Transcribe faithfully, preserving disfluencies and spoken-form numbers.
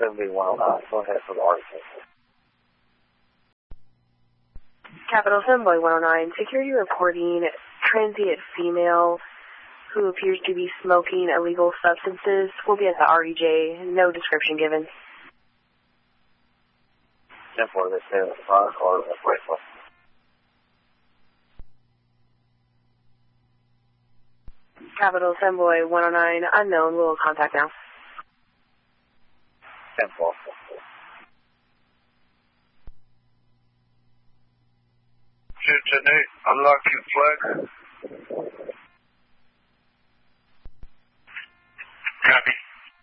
Assembly one oh nine. Go ahead for the article. Capital Assembly one oh nine. Security reporting transient female who appears to be smoking illegal substances. Will be at the R E J. No description given. ten four, they say the front or the rifle. Capital Assembly one oh nine. Unknown. We'll contact now. ten four. Two ten eight, unlock your flag.